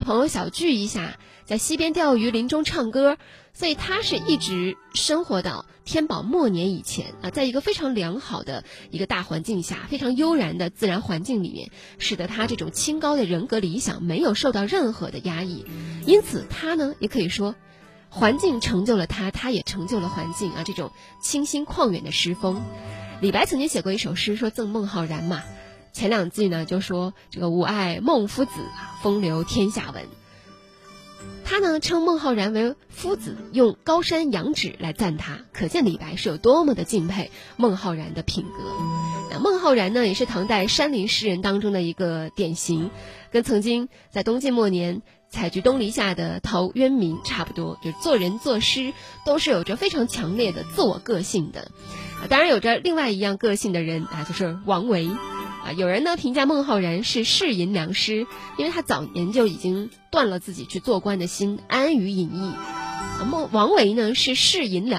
朋友小聚一下，在溪边钓鱼，林中唱歌，所以他是一直生活到天宝末年以前啊，在一个非常良好的一个大环境下，非常悠然的自然环境里面，使得他这种清高的人格理想没有受到任何的压抑，因此他呢也可以说环境成就了他，他也成就了环境啊，这种清新旷远的诗风。李白曾经写过一首诗说赠孟浩然嘛，前两句呢就说这个吾爱孟夫子，风流天下闻。他呢称孟浩然为夫子，用高山仰止来赞他，可见李白是有多么的敬佩孟浩然的品格。那孟浩然呢也是唐代山林诗人当中的一个典型，跟曾经在东晋末年采菊东篱下的陶渊明差不多，就是做人做诗都是有着非常强烈的自我个性的。当然有着另外一样个性的人啊，就是王维。有人呢评价孟浩然是世隐良师，因为他早年就已经断了自己去做官的心，安于隐逸。王维呢是世隐两